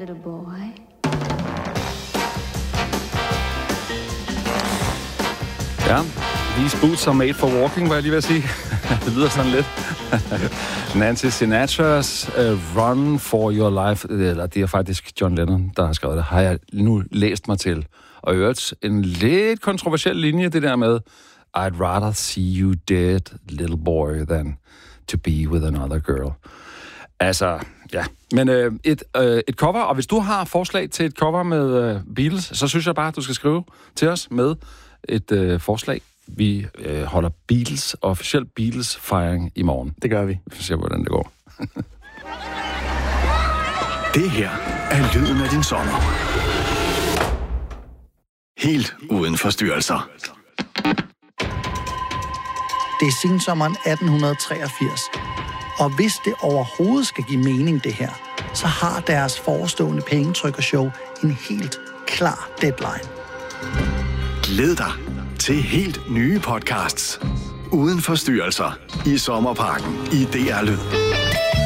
little boy. Ja, these boots are made for walking, var jeg lige ved at sige. Det lyder sådan lidt. Nancy Sinatra's Run for Your Life. Eller det er faktisk John Lennon, der har skrevet det. Har jeg nu læst mig til. Og øvrigt en lidt kontroversiel linje, det der med I'd rather see you dead, little boy, than to be with another girl. Altså, ja. Men et cover, og hvis du har forslag til et cover med Beatles, så synes jeg bare, at du skal skrive til os med et forslag. Vi holder Beatles, officiel Beatles-fejring i morgen. Det gør vi. Vi får se, hvordan det går. Det her er lyden af din sommer. Helt uden forstyrrelser. Det er sensommeren 1883. Og hvis det overhovedet skal give mening, det her, så har deres forestående pengetrykkershow en helt klar deadline. Glæd dig til helt nye podcasts. Uden forstyrrelser i Sommerparken i DR Lyd.